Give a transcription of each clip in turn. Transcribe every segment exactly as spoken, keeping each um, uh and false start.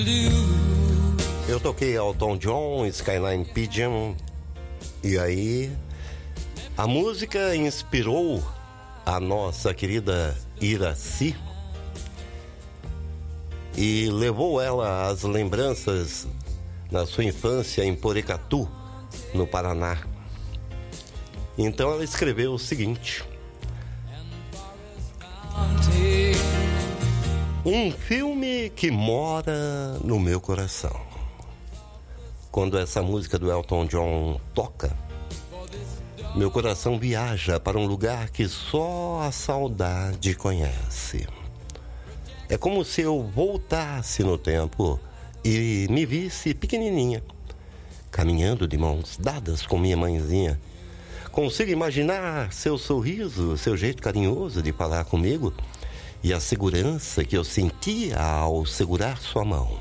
Eu toquei Elton John, Skyline Pigeon, e aí a música inspirou a nossa querida Iracy e levou ela às lembranças na sua infância em Porecatu, no Paraná. Então ela escreveu o seguinte: um filme que mora no meu coração. Quando essa música do Elton John toca, meu coração viaja para um lugar que só a saudade conhece. É como se eu voltasse no tempo e me visse pequenininha, caminhando de mãos dadas com minha mãezinha. Consigo imaginar seu sorriso, seu jeito carinhoso de falar comigo e a segurança que eu sentia ao segurar sua mão.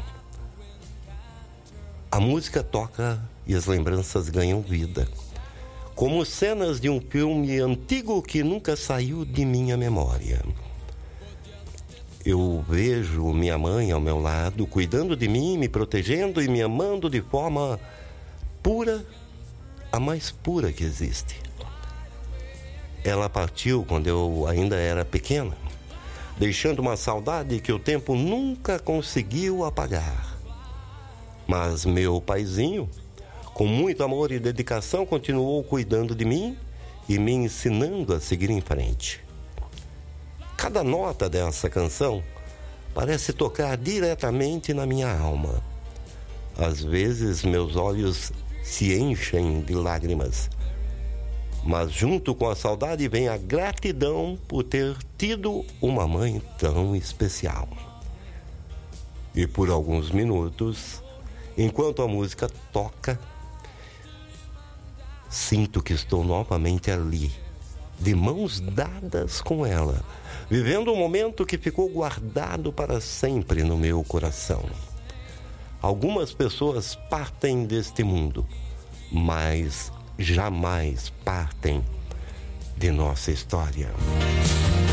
A música toca e as lembranças ganham vida, como cenas de um filme antigo que nunca saiu de minha memória. Eu vejo minha mãe ao meu lado, cuidando de mim, me protegendo e me amando de forma pura, a mais pura que existe. Ela partiu quando eu ainda era pequena, deixando uma saudade que o tempo nunca conseguiu apagar. Mas meu paizinho, com muito amor e dedicação, continuou cuidando de mim e me ensinando a seguir em frente. Cada nota dessa canção parece tocar diretamente na minha alma. Às vezes meus olhos se enchem de lágrimas, mas junto com a saudade vem a gratidão por ter tido uma mãe tão especial. E por alguns minutos, enquanto a música toca, sinto que estou novamente ali, de mãos dadas com ela, vivendo um momento que ficou guardado para sempre no meu coração. Algumas pessoas partem deste mundo, mas jamais partem de nossa história.